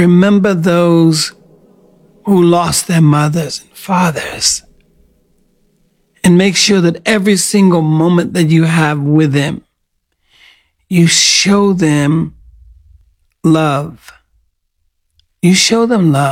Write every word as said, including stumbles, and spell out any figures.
Remember those who lost their mothers and fathers. And make sure that every single moment that you have with them, you show them love. You show them love.